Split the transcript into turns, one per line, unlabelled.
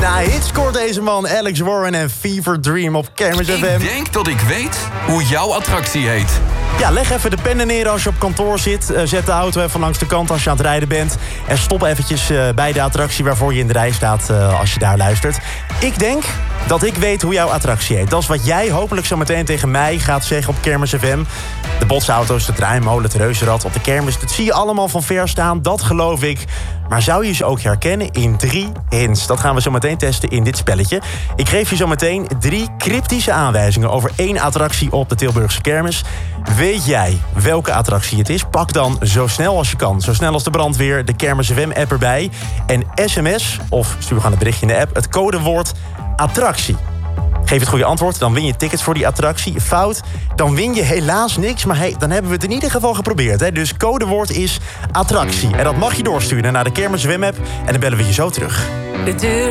Na hit scoort deze man Alex Warren en Fever Dream op Kermis FM.
Ik denk dat ik weet hoe jouw attractie heet.
Ja, leg even de pennen neer als je op kantoor zit. Zet de auto even langs de kant als je aan het rijden bent. En stop eventjes bij de attractie waarvoor je in de rij staat als je daar luistert. Ik denk dat ik weet hoe jouw attractie heet. Dat is wat jij hopelijk zo meteen tegen mij gaat zeggen op Kermis FM. De botsauto's, de draaimolen, het reuzenrad op de kermis. Dat zie je allemaal van ver staan, dat geloof ik. Maar zou je ze ook herkennen in 3 hints? Dat gaan we zo meteen testen in dit spelletje. Ik geef je zo meteen 3 cryptische aanwijzingen over 1 attractie op de Tilburgse kermis. Weet jij welke attractie het is? Pak dan zo snel als je kan, zo snel als de brandweer, de Kermis FM-app erbij. En sms, of stuur gewoon een berichtje in de app, het codewoord attractie. Geef het goede antwoord, dan win je tickets voor die attractie. Fout, dan win je helaas niks. Maar hey, dan hebben we het in ieder geval geprobeerd. Hè? Dus codewoord is attractie. En dat mag je doorsturen naar de Kermis FM-app. En dan bellen we je zo terug.